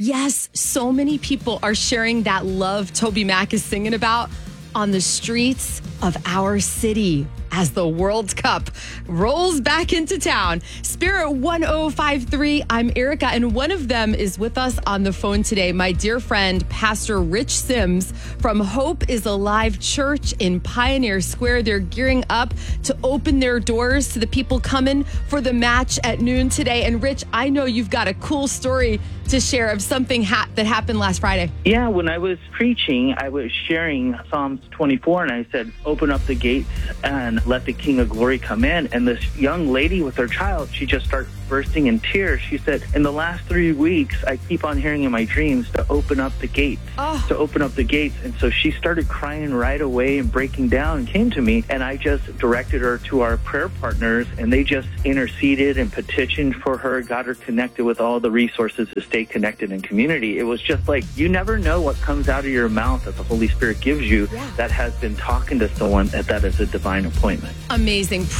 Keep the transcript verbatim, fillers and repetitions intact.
Yes, so many people are sharing that love Toby Mac is singing about on the streets of our city as the World Cup rolls back into town. Spirit one oh five three, I'm Erica, and one of them is with us on the phone today. My dear friend, Pastor Rich Sims from Hope is Alive Church in Pioneer Square. They're gearing up to open their doors to the people coming for the match at noon today. And Rich, I know you've got a cool story to share of something ha- that happened last Friday. Yeah, when I was preaching, I was sharing Psalms twenty-four, and I said, open up the gates and let the King of Glory come in. And this young lady with her child, she just started bursting in tears. She said, in the last three weeks, I keep on hearing in my dreams to open up the gates, oh. to open up the gates. And so she started crying right away and breaking down and came to me. And I just directed her to our prayer partners, and they just interceded and petitioned for her, got her connected with all the resources to stay connected in community. It was just like, you never know what comes out of your mouth that the Holy Spirit gives you yeah. that has been talking to someone that that is a divine appointment. Amazing.